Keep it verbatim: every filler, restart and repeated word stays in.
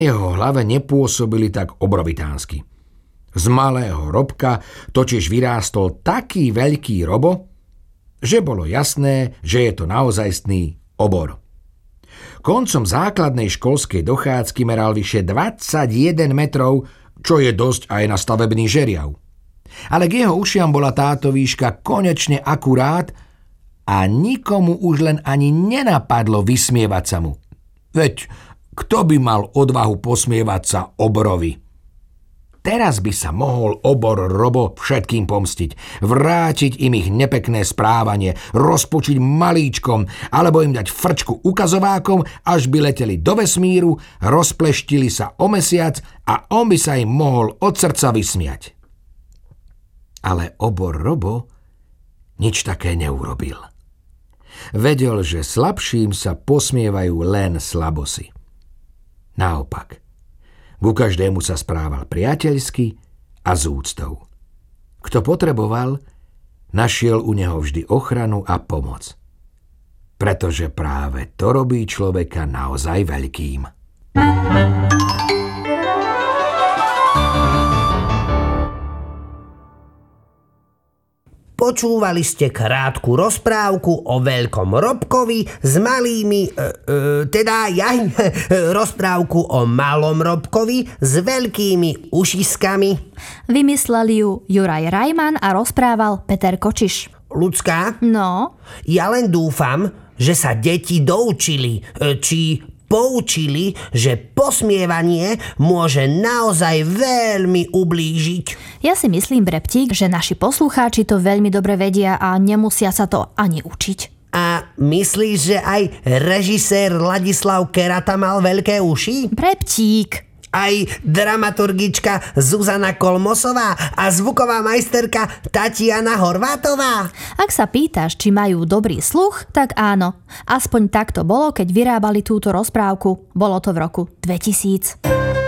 Jeho hlave nepôsobili tak obrovitánsky. Z malého Robka totiž vyrástol taký veľký Robo, že bolo jasné, že je to naozajstný obor. Koncom základnej školskej dochádzky meral vyše dvadsaťjeden metrov, čo je dosť aj na stavebný žeriav. Ale k jeho ušiam bola táto výška konečne akurát a nikomu už len ani nenapadlo vysmievať sa mu. Veď kto by mal odvahu posmievať sa obrovi? Teraz by sa mohol obor Robo všetkým pomstiť, vrátiť im ich nepekné správanie, rozpočiť malíčkom alebo im dať frčku ukazovákom, až by leteli do vesmíru, rozpleštili sa o mesiac a on by sa im mohol od srdca vysmiať. Ale obor Robo nič také neurobil. Vedel, že slabším sa posmievajú len slabosi. Naopak, ku každému sa správal priateľsky a s úctou. Kto potreboval, našiel u neho vždy ochranu a pomoc. Pretože práve to robí človeka naozaj veľkým. Počúvali ste krátku rozprávku o veľkom Robkovi s malými, e, e, teda ja, rozprávku o malom Robkovi s veľkými ušiskami. Vymysleli ju Juraj Rajman a rozprával Peter Kočiš. Ľudská? No? Ja len dúfam, že sa deti doučili, či poučili, že posmievanie môže naozaj veľmi ublížiť. Ja si myslím, Breptík, že naši poslucháči to veľmi dobre vedia a nemusia sa to ani učiť. A myslíš, že aj režisér Ladislav Kerata mal veľké uši? Breptík. Aj dramaturgička Zuzana Kolmosová a zvuková majsterka Tatiana Horvátová? Ak sa pýtaš, či majú dobrý sluch, tak áno. Aspoň tak to bolo, keď vyrábali túto rozprávku. Bolo to v roku dvetisíc.